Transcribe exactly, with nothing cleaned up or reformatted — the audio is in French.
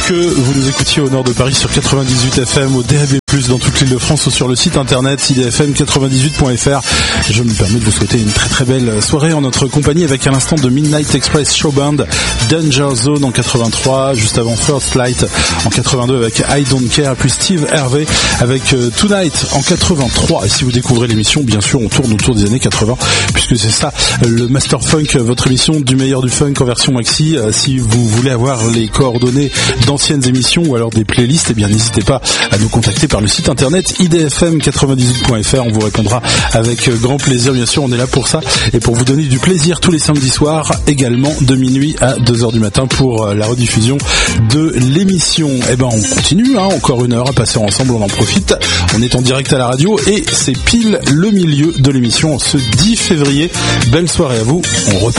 que vous nous écoutiez au nord de Paris sur quatre-vingt-dix-huit F M, au D A B plus, dans toute l'île de France ou sur le site internet i d f m quatre-vingt-dix-huit point f r. Je me permets de vous souhaiter une très très belle soirée en notre compagnie avec à l'instant de Midnight Express Show Band, Danger Zone en quatre-vingt-trois, juste avant First Light en quatre-vingt-deux avec I Don't Care, puis Steve Hervé avec euh, Tonight en quatre-vingt-trois. Et si vous découvrez l'émission, bien sûr on tourne autour des années quatre-vingts, puisque c'est ça le Master Funk, votre émission du meilleur du funk en version maxi. Euh, si vous voulez avoir les coordonnées d'anciennes émissions ou alors des playlists, eh bien n'hésitez pas à nous contacter par le site internet i d f m quatre-vingt-dix-huit point f r. On vous répondra avec grand plaisir, bien sûr, on est là pour ça et pour vous donner du plaisir tous les samedis soirs, également de minuit à deux heures du matin pour la rediffusion de l'émission. Eh ben on continue, hein, encore une heure à passer ensemble, on en profite, on est en direct à la radio et c'est pile le milieu de l'émission ce dix février. Belle soirée à vous, on repart.